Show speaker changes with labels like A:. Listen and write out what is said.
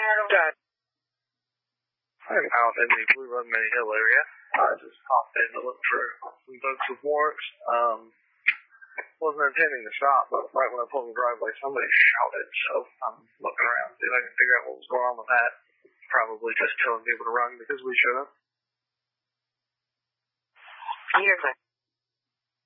A: Dad.
B: I'm out in the Blue Run Many Hill area. I just popped in to look for some folks with warrants. Wasn't intending to stop, but right when I pulled in the driveway, somebody shouted, so I'm looking around, see if I can figure out what was going on with that. Probably just telling people to run because we should have.
A: You're good.